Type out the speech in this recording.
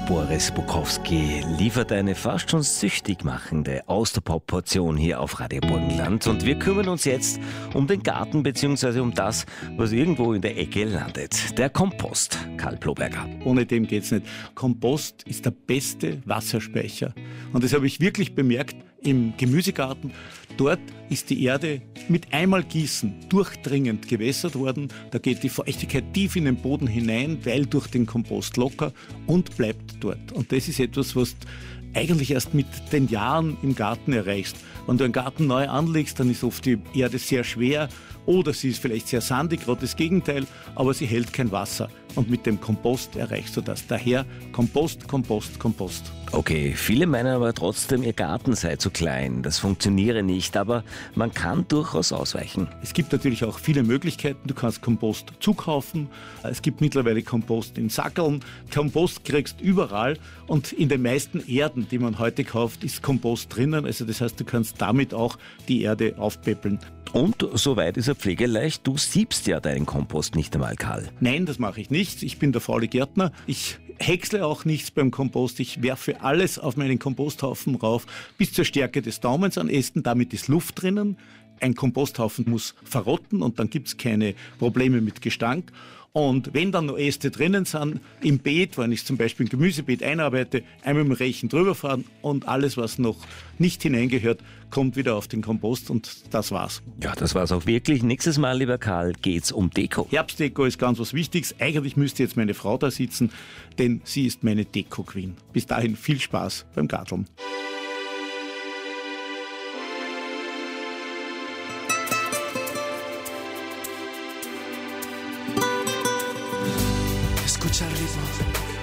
Boris Bukowski liefert eine fast schon süchtig machende Austropop-Portion hier auf Radio Burgenland. Und wir kümmern uns jetzt um den Garten bzw. um das, was irgendwo in der Ecke landet. Der Kompost. Karl Ploberger. Ohne dem geht's nicht. Kompost ist der beste Wasserspeicher. Und das habe ich wirklich bemerkt im Gemüsegarten. Dort ist die Erde mit einmal Gießen durchdringend gewässert worden. Da geht die Feuchtigkeit tief in den Boden hinein, weil durch den Kompost locker und bleibt dort. Und das ist etwas, was du eigentlich erst mit den Jahren im Garten erreichst. Wenn du einen Garten neu anlegst, dann ist oft die Erde sehr schwer oder sie ist vielleicht sehr sandig, gerade das Gegenteil, aber sie hält kein Wasser. Und mit dem Kompost erreichst du das. Daher Kompost, Kompost, Kompost. Okay, viele meinen aber trotzdem, ihr Garten sei zu klein. Das funktioniere nicht, aber man kann durchaus ausweichen. Es gibt natürlich auch viele Möglichkeiten. Du kannst Kompost zukaufen. Es gibt mittlerweile Kompost in Sackeln. Kompost kriegst überall und in den meisten Erden, die man heute kauft, ist Kompost drinnen. Also das heißt, du kannst damit auch die Erde aufpäppeln. Und soweit ist er pflegeleicht. Du siebst ja deinen Kompost nicht einmal, Karl. Nein, das mache ich nicht. Ich bin der faule Gärtner. Ich häcksle auch nichts beim Kompost. Ich werfe alles auf meinen Komposthaufen rauf, bis zur Stärke des Daumens an Ästen. Damit ist Luft drinnen. Ein Komposthaufen muss verrotten und dann gibt es keine Probleme mit Gestank. Und wenn dann noch Äste drinnen sind, im Beet, wenn ich zum Beispiel ein Gemüsebeet einarbeite, einmal mit dem Rechen drüber fahren und alles, was noch nicht hineingehört, kommt wieder auf den Kompost und das war's. Ja, das war's auch wirklich. Nächstes Mal, lieber Karl, geht's um Deko. Herbstdeko ist ganz was Wichtiges. Eigentlich müsste jetzt meine Frau da sitzen, denn sie ist meine Deko-Queen. Bis dahin viel Spaß beim Garteln.